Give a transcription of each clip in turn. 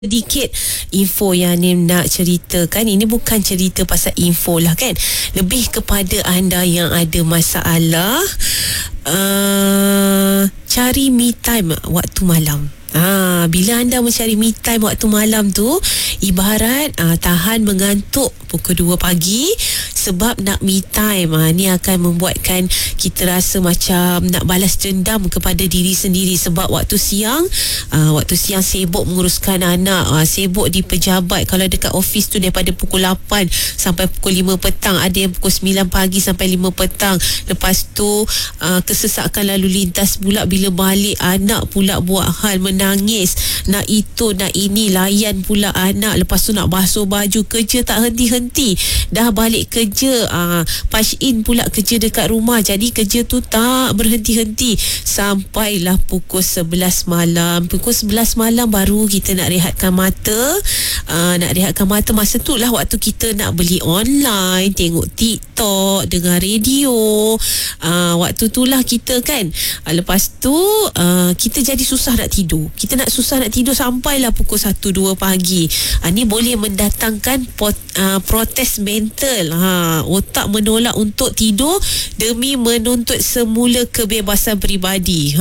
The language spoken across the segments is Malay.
sedikit info yang Nim nak ceritakan. Ini bukan cerita pasal info lah kan, lebih kepada anda yang ada masalah cari me time waktu malam. Bila anda mencari me time waktu malam tu, ibarat tahan mengantuk pukul 2 pagi sebab nak me time. Ni akan membuatkan kita rasa macam nak balas dendam kepada diri sendiri sebab waktu siang sibuk menguruskan anak, sibuk di pejabat. Kalau dekat office tu daripada pukul 8 sampai pukul 5 petang, ada yang pukul 9 pagi sampai 5 petang. Lepas tu kesesakan lalu lintas pula bila balik, anak pula buat hal menangis, nak itu nak ini, layan pula anak. Lepas tu nak basuh baju, kerja tak henti-henti. Dah balik kerja, punch in pula kerja dekat rumah. Jadi kerja tu tak berhenti-henti sampailah pukul 11 malam. Pukul 11 malam baru kita nak rehatkan mata. Masa tu lah waktu kita nak beli online, tengok TikTok, dengar radio. Waktu tu lah kita kan, lepas tu kita jadi susah nak tidur. Kita nak susah nak tidur sampailah pukul 1-2 pagi. Ni boleh mendatangkan protes mental. Otak menolak untuk tidur demi menuntut semula kebebasan peribadi.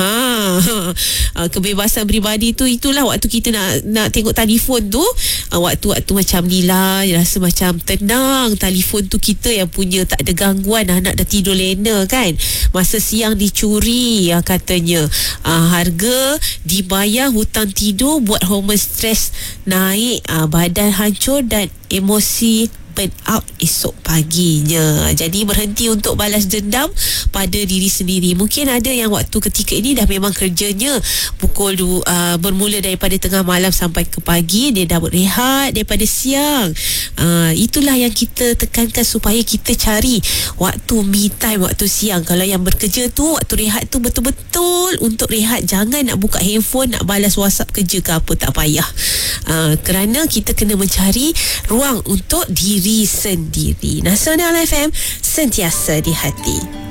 Kebebasan peribadi tu, itulah waktu kita nak tengok telefon tu. Waktu-waktu macam ni lah, rasa macam tenang. Telefon tu kita yang punya, tak ada gangguan. Anak dah tidur lena kan. Masa siang dicuri katanya. Harga dibayar, hutang tidur buat hormon stres naik, badan hancur dan emosi burn out esok paginya. Jadi berhenti untuk balas dendam pada diri sendiri. Mungkin ada yang waktu ketika ini dah memang kerjanya pukul bermula daripada tengah malam sampai ke pagi. Dia dah berehat daripada siang. Itulah yang kita tekankan supaya kita cari waktu me time waktu siang. Kalau yang bekerja tu, waktu rehat tu betul-betul untuk rehat. Jangan nak buka handphone, nak balas WhatsApp kerja ke apa, tak payah. Kerana kita kena mencari ruang untuk diri sendiri. Nasional FM, sentiasa di hati.